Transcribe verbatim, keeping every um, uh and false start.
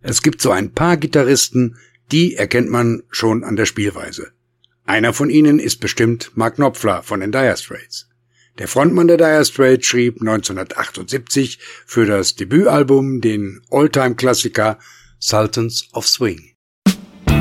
Es gibt so ein paar Gitarristen, die erkennt man schon an der Spielweise. Einer von ihnen ist bestimmt Mark Knopfler von den Dire Straits. Der Frontmann der Dire Straits schrieb neunzehnhundertachtundsiebzig für das Debütalbum den Alltime-Klassiker Sultans of Swing.